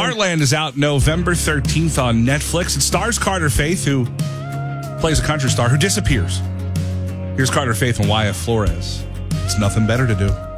Heartland is out November 13th on Netflix. It stars Carter Faith, who plays a country star who disappears. Here's Carter Faith and Wyatt Flores. It's nothing better to do.